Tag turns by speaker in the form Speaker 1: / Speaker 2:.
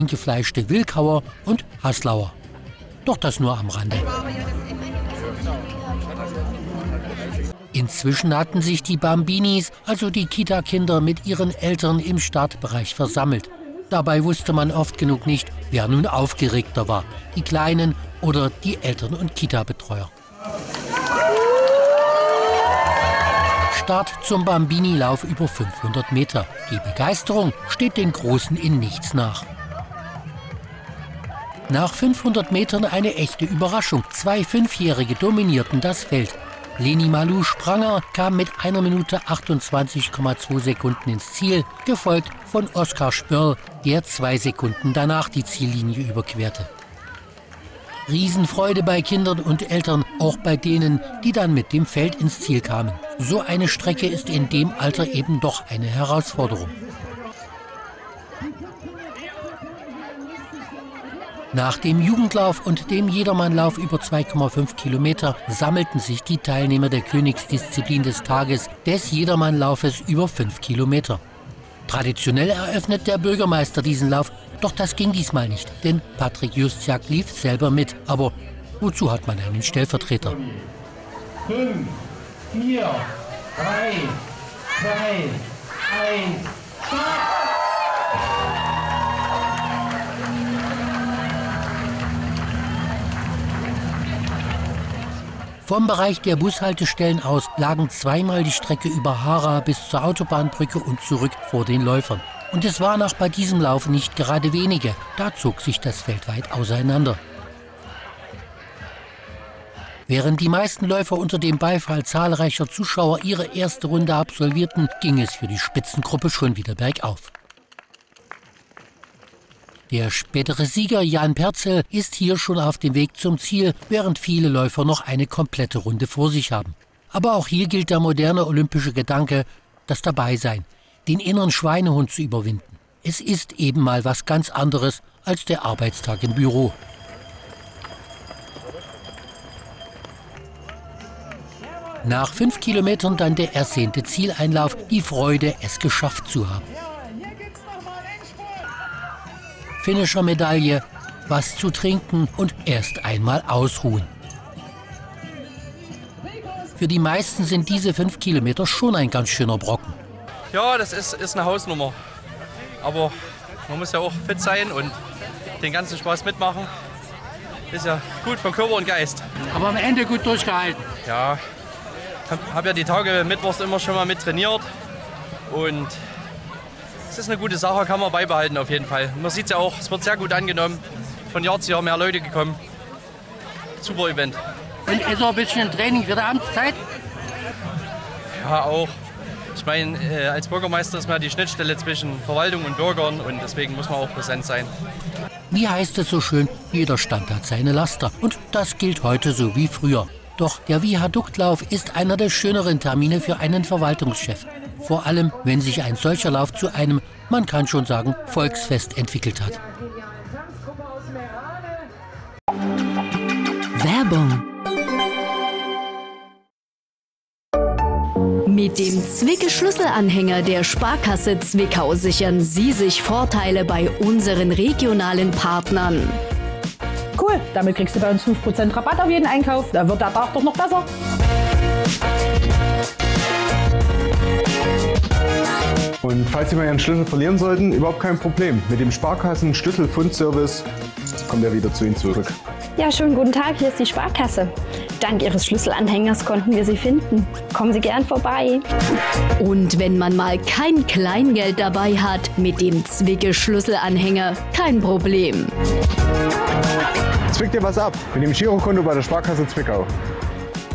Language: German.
Speaker 1: eingefleischte Wilkauer und Haslauer. Doch das nur am Rande. Inzwischen hatten sich die Bambinis, also die Kita-Kinder, mit ihren Eltern im Startbereich versammelt. Dabei wusste man oft genug nicht, wer nun aufgeregter war, die Kleinen oder die Eltern- und Kita-Betreuer. Start zum Bambini-Lauf über 500 Meter. Die Begeisterung steht den Großen in nichts nach. Nach 500 Metern eine echte Überraschung. 2 Fünfjährige dominierten das Feld. Leni Malou Spranger kam mit 1 Minute 28,2 Sekunden ins Ziel, gefolgt von Oskar Spörl, der 2 Sekunden danach die Ziellinie überquerte. Riesenfreude bei Kindern und Eltern, auch bei denen, die dann mit dem Feld ins Ziel kamen. So eine Strecke ist in dem Alter eben doch eine Herausforderung. Nach dem Jugendlauf und dem Jedermannlauf über 2,5 Kilometer sammelten sich die Teilnehmer der Königsdisziplin des Tages, des Jedermannlaufes über 5 Kilometer. Traditionell eröffnet der Bürgermeister diesen Lauf, doch das ging diesmal nicht, denn Patrick Juszczak lief selber mit. Aber wozu hat man einen Stellvertreter?
Speaker 2: 5, 4, 3, 2, 1, Start!
Speaker 1: Vom Bereich der Bushaltestellen aus lagen zweimal die Strecke über Hara bis zur Autobahnbrücke und zurück vor den Läufern. Und es waren auch bei diesem Lauf nicht gerade wenige. Da zog sich das Feld weit auseinander. Während die meisten Läufer unter dem Beifall zahlreicher Zuschauer ihre erste Runde absolvierten, ging es für die Spitzengruppe schon wieder bergauf. Der spätere Sieger Jan Perzel ist hier schon auf dem Weg zum Ziel, während viele Läufer noch eine komplette Runde vor sich haben. Aber auch hier gilt der moderne olympische Gedanke, das Dabeisein, den inneren Schweinehund zu überwinden. Es ist eben mal was ganz anderes als der Arbeitstag im Büro. Nach 5 Kilometern dann der ersehnte Zieleinlauf, die Freude, es geschafft zu haben. Finisher-Medaille, was zu trinken und erst einmal ausruhen. Für die meisten sind diese 5 Kilometer schon ein ganz schöner Brocken.
Speaker 3: Ja, das ist eine Hausnummer. Aber man muss ja auch fit sein und den ganzen Spaß mitmachen. Ist ja gut für Körper und Geist.
Speaker 1: Aber am Ende gut durchgehalten.
Speaker 3: Ja, habe ja die Tage mittwochs immer schon mal mit trainiert. Und es ist eine gute Sache, kann man beibehalten auf jeden Fall. Man sieht es ja auch, es wird sehr gut angenommen. Von Jahr zu Jahr mehr Leute gekommen. Super Event.
Speaker 1: Und ist auch ein bisschen Training für die Amtszeit?
Speaker 3: Ja, auch. Ich meine, als Bürgermeister ist man die Schnittstelle zwischen Verwaltung und Bürgern und deswegen muss man auch präsent sein.
Speaker 1: Wie heißt es so schön, jeder Stand hat seine Laster. Und das gilt heute so wie früher. Doch der Viaduktlauf ist einer der schöneren Termine für einen Verwaltungschef. Vor allem, wenn sich ein solcher Lauf zu einem, man kann schon sagen, Volksfest entwickelt hat.
Speaker 4: Werbung. Mit dem Zwicke-Schlüsselanhänger der Sparkasse Zwickau sichern Sie sich Vorteile bei unseren regionalen Partnern.
Speaker 5: Cool, damit kriegst du bei uns 5% Rabatt auf jeden Einkauf. Da wird der Tag doch noch besser.
Speaker 6: Und falls Sie mal Ihren Schlüssel verlieren sollten, überhaupt kein Problem. Mit dem Sparkassen-Schlüsselfundservice kommt er wieder zu Ihnen zurück.
Speaker 7: Ja, schönen guten Tag, hier ist die Sparkasse. Dank Ihres Schlüsselanhängers konnten wir Sie finden. Kommen Sie gern vorbei.
Speaker 4: Und wenn man mal kein Kleingeld dabei hat, mit dem Zwicke-Schlüsselanhänger kein Problem.
Speaker 6: Zwick dir was ab mit dem Girokonto bei der Sparkasse Zwickau.